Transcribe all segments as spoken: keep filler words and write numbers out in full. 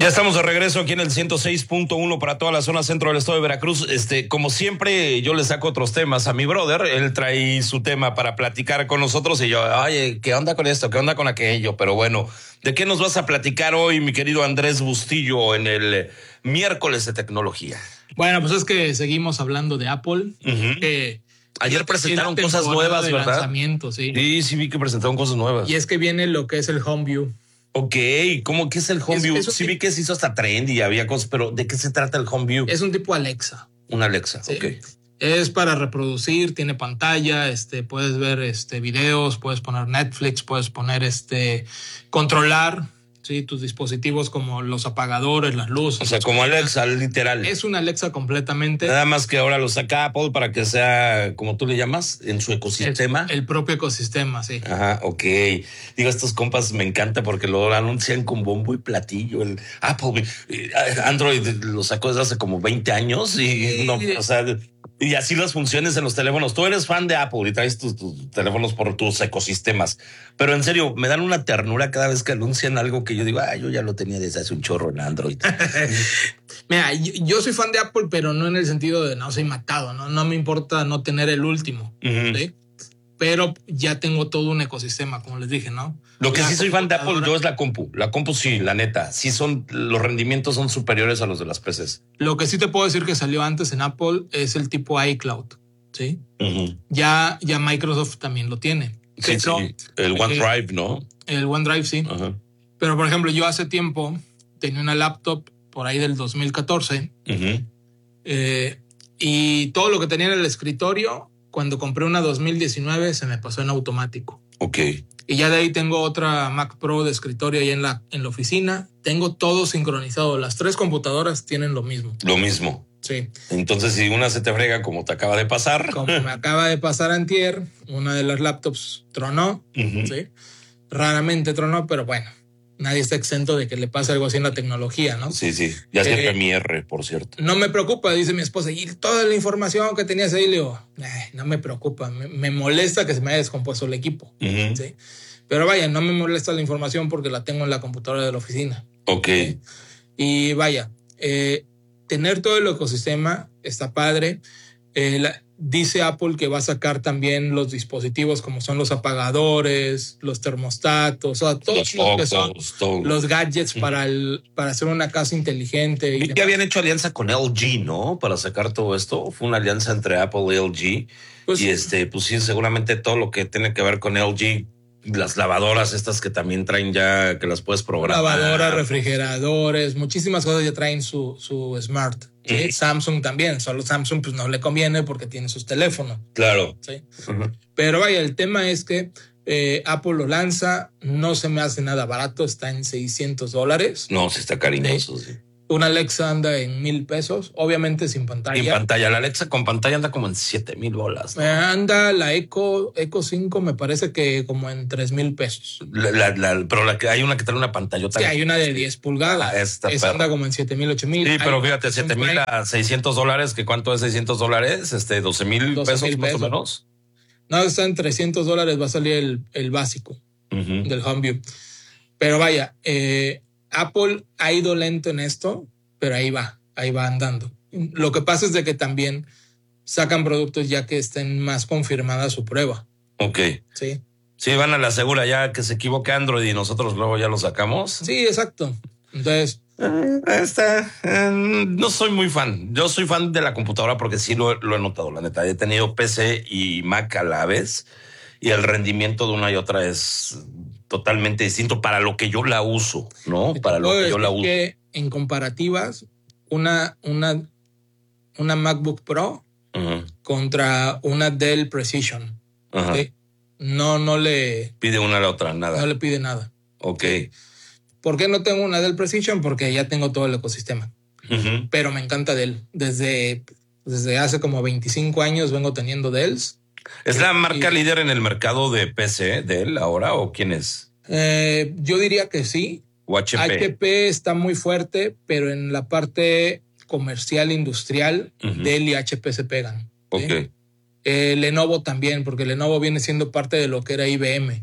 Ya estamos de regreso aquí en el ciento seis punto uno para toda la zona centro del estado de Veracruz. Este, como siempre, yo le saco otros temas a mi brother. Él trae su tema para platicar con nosotros y yo, oye, ¿qué onda con esto? ¿Qué onda con aquello? Pero bueno, ¿de qué nos vas a platicar hoy, mi querido Andrés Bustillo, en el miércoles de tecnología? Bueno, pues es que seguimos hablando de Apple. Uh-huh. Eh, Ayer presentaron cosas nuevas, ¿verdad? Lanzamiento, sí. Sí, sí vi que presentaron cosas nuevas. Y es que viene lo que es el HomeView. Ok, ¿cómo que es el HomeView? Es, es sí vi que se hizo hasta trendy y había cosas, pero ¿de qué se trata el HomeView? Es un tipo Alexa. Un Alexa, sí. Ok. Es para reproducir, tiene pantalla, este, puedes ver este videos, puedes poner Netflix, puedes poner este controlar, sí, tus dispositivos como los apagadores, las luces. O sea, como Alexa, literal. Es una Alexa completamente. Nada más que ahora lo saca Apple para que sea, como tú le llamas, en su ecosistema. El, el propio ecosistema, sí. Ajá, ok. Digo, estos compas me encanta porque lo anuncian con bombo y platillo. El Apple, Android lo sacó desde hace como veinte años y no, o sea, y así las funciones en los teléfonos. Tú eres fan de Apple y traes tus, tus teléfonos por tus ecosistemas. Pero en serio, me dan una ternura cada vez que anuncian algo que yo digo, ah, yo ya lo tenía desde hace un chorro en Android. Mira, yo, yo soy fan de Apple, pero no en el sentido de no soy matado, no, no me importa no tener el último, uh-huh. ¿sí? Pero ya tengo todo un ecosistema, como les dije, ¿no? Lo que la sí soy fan de Apple yo es la compu. La compu sí, la neta. Sí son, los rendimientos son superiores a los de las P Cs. Lo que sí te puedo decir que salió antes en Apple es el tipo iCloud, ¿sí? Uh-huh. Ya, ya Microsoft también lo tiene. Sí, pero, sí. El OneDrive, eh, ¿no? El OneDrive, sí. Uh-huh. Pero, por ejemplo, yo hace tiempo tenía una laptop por ahí del dos mil catorce uh-huh. eh, y todo lo que tenía en el escritorio, cuando compré una dos mil diecinueve, se me pasó en automático. Ok. Y ya de ahí tengo otra Mac Pro de escritorio ahí en la, en la oficina. Tengo todo sincronizado. Las tres computadoras tienen lo mismo. Lo mismo. Sí. Entonces, si una se te frega como te acaba de pasar. Como me acaba de pasar antier, una de las laptops tronó. Uh-huh. ¿sí? Raramente tronó, pero bueno, nadie está exento de que le pase algo así en la tecnología, ¿no? Sí, sí. Ya es eh, Premiere, por cierto. No me preocupa, dice mi esposa. Y toda la información que tenías ahí, le digo, no me preocupa. Me, me molesta que se me haya descompuesto el equipo. Uh-huh. ¿sí? Pero vaya, no me molesta la información porque la tengo en la computadora de la oficina. Ok. ¿sí? Y vaya, eh, tener todo el ecosistema está padre. Eh, la, dice Apple que va a sacar también los dispositivos como son los apagadores, los termostatos, o sea, todos los, que son todos. los gadgets para, el, para hacer una casa inteligente. Y ya habían hecho alianza con L G, ¿no? Para sacar todo esto. Fue una alianza entre Apple y L G. Pues, y este, pues sí, seguramente todo lo que tiene que ver con L G, las lavadoras estas que también traen ya, que las puedes programar. Lavadoras, refrigeradores, muchísimas cosas ya traen su, su Smart. ¿sí? Uh-huh. Samsung también, solo Samsung pues no le conviene porque tiene sus teléfonos. Claro. ¿sí? Uh-huh. Pero vaya, el tema es que eh, Apple lo lanza, no se me hace nada barato, está en seiscientos dólares. No, sí está cariñoso, sí. Una Alexa anda en mil pesos, obviamente sin pantalla. Sin pantalla, la Alexa con pantalla anda como en siete mil bolas. ¿no? Anda la Echo, Echo cinco, me parece que como en tres mil pesos. La, la, la, pero la que hay una que trae una pantallota. Sí, hay una de diez pulgadas. Ah, esta Esa anda como en siete mil, ocho mil. Sí, pero hay, fíjate, siete mil a seiscientos dólares, que cuánto es seiscientos dólares, este, doce mil pesos, pesos más o menos. No, está en trescientos dólares, va a salir el, el básico uh-huh. del HomeView. Pero vaya, eh, Apple ha ido lento en esto, pero ahí va, ahí va andando. Lo que pasa es de que también sacan productos ya que estén más confirmada su prueba. Ok. Sí. Sí, van a la segura ya que se equivoque Android y nosotros luego ya lo sacamos. Sí, exacto. Entonces... Uh, está, uh, no soy muy fan. Yo soy fan de la computadora porque sí lo, lo he notado, la neta. He tenido P C y Mac a la vez y el rendimiento de una y otra es totalmente distinto para lo que yo la uso, ¿no? Para lo que yo la uso. Que en comparativas, una, una, una MacBook Pro uh-huh. contra una Dell Precision. Uh-huh. ¿sí? No, no le... Pide una a la otra, nada. No le pide nada. Ok. ¿sí? ¿Por qué no tengo una Dell Precision? Porque ya tengo todo el ecosistema. Uh-huh. Pero me encanta Dell. Desde, desde hace como veinticinco años vengo teniendo Dells. ¿Es la marca y, líder en el mercado de P C, Dell, ahora, o quién es? Eh, yo diría que sí. ¿O H P? H P está muy fuerte, pero en la parte comercial, industrial, uh-huh. Dell y H P se pegan. Ok. ¿sí? Eh, Lenovo también, porque Lenovo viene siendo parte de lo que era I B M.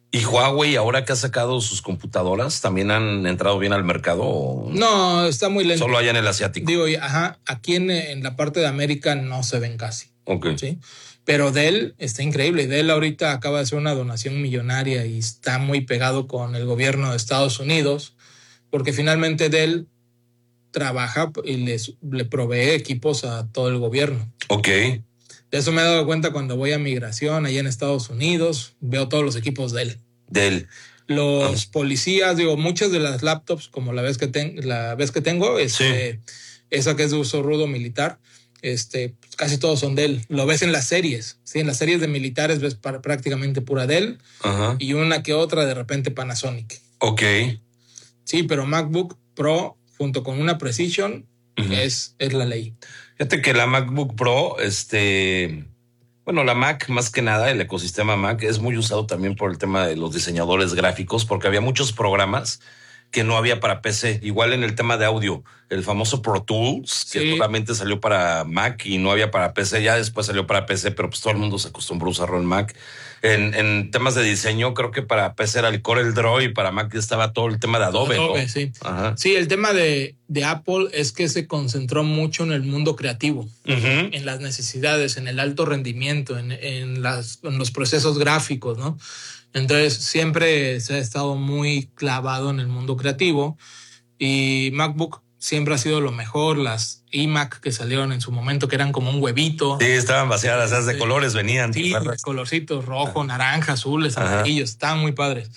¿Y Huawei, ahora que ha sacado sus computadoras, también han entrado bien al mercado? ¿O no, está muy lento. Solo allá en el asiático. Digo, ajá, aquí en, en la parte de América no se ven casi. Ok. ¿Sí? Pero Dell está increíble. Dell ahorita acaba de hacer una donación millonaria y está muy pegado con el gobierno de Estados Unidos, porque finalmente Dell trabaja y les, le provee equipos a todo el gobierno. Ok. De eso me he dado cuenta cuando voy a migración allá en Estados Unidos, veo todos los equipos Dell. Dell. Los ah. policías, digo, muchas de las laptops, como la vez que, ten, la vez que tengo, este, sí. esa que es de uso rudo militar, este, pues casi todos son Dell. Lo ves en las series, ¿sí? En las series de militares ves para, prácticamente pura Dell. Ajá. Y una que otra de repente Panasonic. Ok. Sí, pero MacBook Pro junto con una Precision uh-huh. es, es la ley. Fíjate que la MacBook Pro, este... Bueno, la Mac, más que nada, el ecosistema Mac es muy usado también por el tema de los diseñadores gráficos, porque había muchos programas que no había para P C. Igual en el tema de audio, el famoso Pro Tools, que sí. solamente salió para Mac y no había para P C. Ya después salió para P C, pero pues todo el mundo se acostumbró a usarlo en Mac. En, en temas de diseño, creo que para P C era el CorelDRAW y para Mac estaba todo el tema de Adobe. Adobe, ¿no? sí. Ajá. Sí, el tema de, de Apple es que se concentró mucho en el mundo creativo, uh-huh. en las necesidades, en el alto rendimiento, en, en, las, en los procesos gráficos, ¿no? Entonces siempre se ha estado muy clavado en el mundo creativo y MacBook siempre ha sido lo mejor. Las iMac que salieron en su momento, que eran como un huevito. Sí, estaban vaciadas, esas de sí. colores venían. Sí, de colorcitos, rojo, naranja, azules, amarillos, estaban muy padres.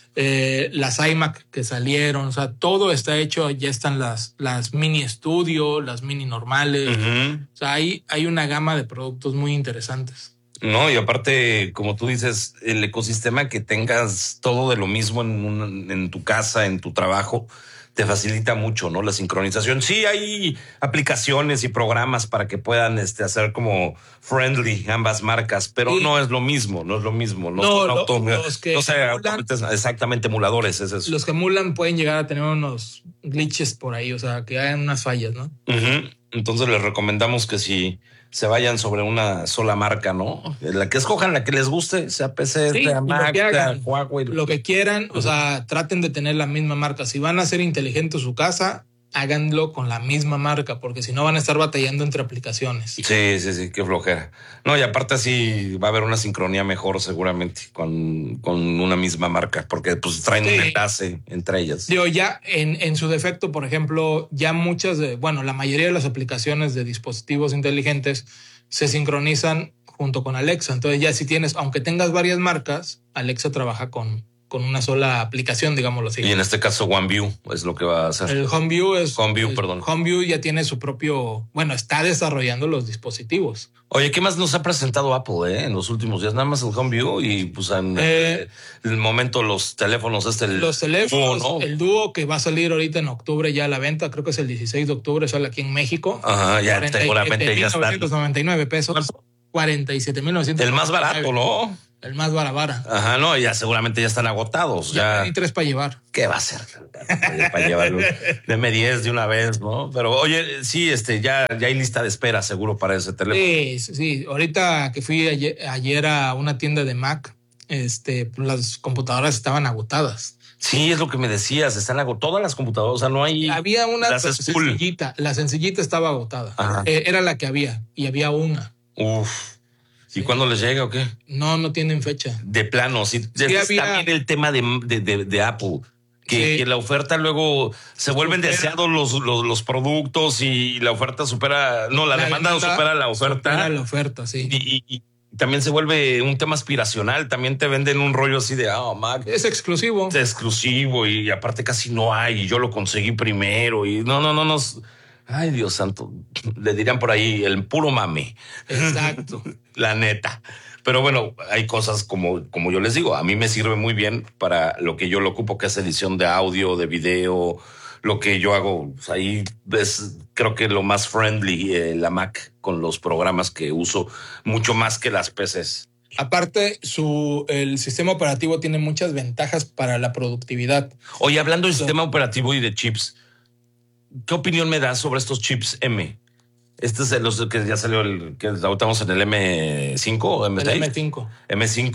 Eh, las iMac que salieron, o sea, todo está hecho, ya están las, las mini Studio, las mini normales. Uh-huh. O sea, hay, hay una gama de productos muy interesantes. No, y aparte, como tú dices, el ecosistema que tengas todo de lo mismo en, un, en tu casa, en tu trabajo, te facilita mucho, ¿no? La sincronización. Sí, hay aplicaciones y programas para que puedan este, hacer como friendly ambas marcas, pero sí. no es lo mismo, no es lo mismo. No, no, son lo, auto, los que no sé, emulan, exactamente emuladores, es eso. Los que emulan pueden llegar a tener unos glitches por ahí, o sea, que hayan unas fallas, ¿no? Uh-huh. Entonces les recomendamos que si se vayan sobre una sola marca, ¿no? La que escojan, la que les guste, sea P C, sí, sea Mac, sea Huawei. Lo que quieran, uh-huh. o sea, traten de tener la misma marca. Si van a hacer inteligente su casa, háganlo con la misma marca, porque si no van a estar batallando entre aplicaciones. Sí, sí, sí, qué flojera. No, y aparte así va a haber una sincronía mejor seguramente con, con una misma marca, porque pues traen sí. un enlace entre ellas. Digo, ya en, en su defecto, por ejemplo, ya muchas de, bueno, la mayoría de las aplicaciones de dispositivos inteligentes se sincronizan junto con Alexa. Entonces ya si tienes, aunque tengas varias marcas, Alexa trabaja con... con una sola aplicación, digámoslo así. Y en este caso OneView es lo que va a hacer. El HomeView es... HomeView, perdón. HomeView ya tiene su propio... Bueno, está desarrollando los dispositivos. Oye, ¿qué más nos ha presentado Apple eh, en los últimos días? Nada más el HomeView y pues en eh, el momento los teléfonos, este el Los teléfonos, Duo, ¿no? El Duo que va a salir ahorita en octubre ya a la venta, creo que es el dieciséis de octubre, sale aquí en México. Ajá, ya seguramente ya está. novecientos noventa y nueve pesos. cuarenta y siete mil novecientos. El más barato, ¿no? El más barabara. Ajá, no, ya seguramente ya están agotados. Ya, ya hay tres para llevar. ¿Qué va a ser? Para llevarlo. Deme diez de una vez, ¿no? Pero oye, sí, este, ya, ya hay lista de espera seguro para ese teléfono. Sí, sí. Ahorita que fui ayer, ayer a una tienda de Mac, este, las computadoras estaban agotadas. Sí, es lo que me decías, están agotadas todas las computadoras, o sea, no hay... Había una la sencillita, la sencillita estaba agotada. Eh, era la que había, y había una. Uf. ¿Y sí. cuándo les llega o qué? No, no tienen fecha. De plano, sí. sí había... También el tema de, de, de, de Apple, que, sí. que la oferta luego se vuelven supera. deseados los, los, los productos y la oferta supera... No, la, la demanda, demanda supera la oferta. Supera la oferta, sí. Y, y, y también se vuelve un tema aspiracional. También te venden un rollo así de, oh, Mac. Es exclusivo. Es exclusivo y aparte casi no hay y yo lo conseguí primero y no, no, no, no. Ay, Dios santo. Le dirían por ahí el puro mame. Exacto. La neta. Pero bueno, hay cosas como, como yo les digo, a mí me sirve muy bien para lo que yo lo ocupo, que es edición de audio, de video, lo que yo hago. Pues ahí es, creo que lo más friendly, eh, la Mac con los programas que uso, mucho más que las P Cs. Aparte, su, el sistema operativo tiene muchas ventajas para la productividad. Oye, hablando de so, sistema operativo y de chips, ¿qué opinión me das sobre estos chips M? Este es los que ya salió, el que estamos en el M cinco o M seis. El M cinco. M cinco.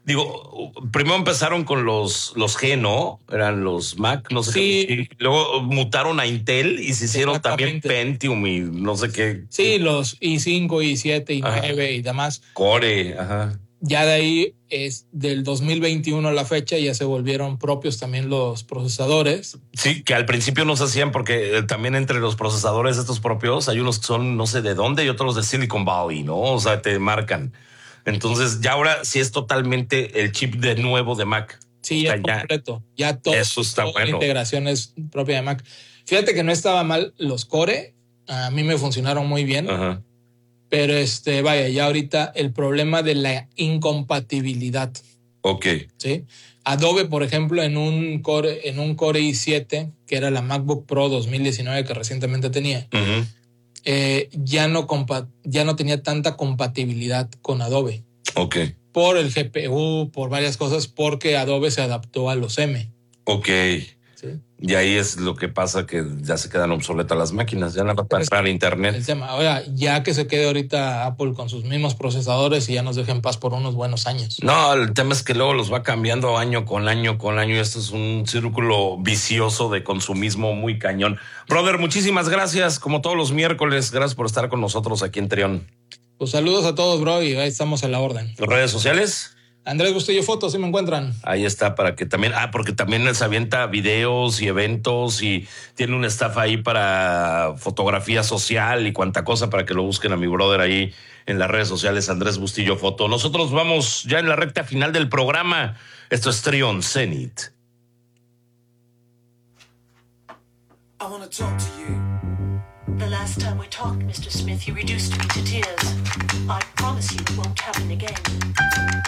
Digo, primero empezaron con los, los G, ¿no? Eran los Mac, no sé Sí. qué. Y luego mutaron a Intel y se hicieron también Pentium y no sé qué. Sí, los i cinco, i siete, i nueve Ajá. y demás. Core, ajá. Ya de ahí es del dos mil veintiuno a la fecha ya se volvieron propios también los procesadores. Sí, que al principio no se hacían porque también entre los procesadores estos propios hay unos que son no sé de dónde y otros de Silicon Valley, ¿no? O sea, te marcan. Entonces ya ahora sí es totalmente el chip de nuevo de Mac. Sí, ya completo. Ya todo. Eso está bueno. La integración es propia de Mac. Fíjate que no estaba mal los Core. A mí me funcionaron muy bien. Ajá. Pero este, vaya, ya ahorita el problema de la incompatibilidad. Ok. Sí. Adobe, por ejemplo, en un Core, en un Core i siete, que era la MacBook Pro dos mil diecinueve que recientemente tenía, uh-huh. eh, ya no compa- ya no tenía tanta compatibilidad con Adobe. Ok. Por el G P U, por varias cosas, porque Adobe se adaptó a los M. Ok. Sí. Y ahí es lo que pasa, que ya se quedan obsoletas las máquinas, ya no va a entrar a internet. El tema, ahora, ya que se quede ahorita Apple con sus mismos procesadores y ya nos deje en paz por unos buenos años. No, el tema es que luego los va cambiando año con año con año. Esto es un círculo vicioso de consumismo muy cañón. Brother, muchísimas gracias, como todos los miércoles. Gracias por estar con nosotros aquí en Trión. Pues saludos a todos, bro, y ahí estamos a la orden. ¿Redes sociales? Andrés Bustillo Fotos, ¿sí me encuentran? Ahí está, para que también, ah, porque también les avienta videos y eventos y tiene un staff ahí para fotografía social y cuanta cosa para que lo busquen a mi brother ahí en las redes sociales, Andrés Bustillo Foto. Nosotros vamos ya en la recta final del programa. Esto es Trión Zenit. I want to talk to you. The last time we talked, mister Smith, you reduced me to tears. I promise you it won't happen again.